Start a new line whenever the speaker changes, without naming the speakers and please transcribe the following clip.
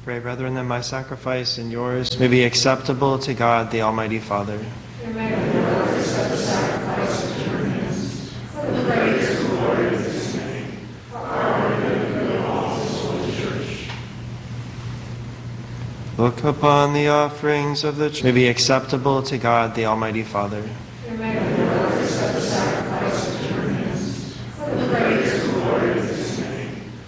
pray, brethren, that my sacrifice and yours may be acceptable to God, the Almighty Father.
May the Lord accept the sacrifice of your hands, for the praise and glory of his name, for our good and the good of all his holy church.
Look upon the offerings of the church, may be acceptable to God, the Almighty Father.
May